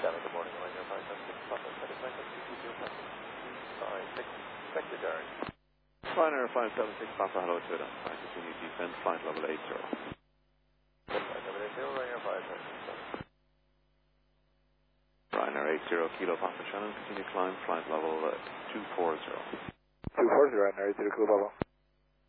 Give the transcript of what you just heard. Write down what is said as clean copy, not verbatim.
Good morning, Ryanair 576 Papa, satisfaction 220 Sorry, expect your turn. Ryanair 576 Papa, hello to them. I continue descent, flight level 80. Flight level 80, Ryanair 576. Ryanair 80 Kilo Papa Shannon, continue climb, flight level 240. 240, Ryanair 80 Kilo Papa.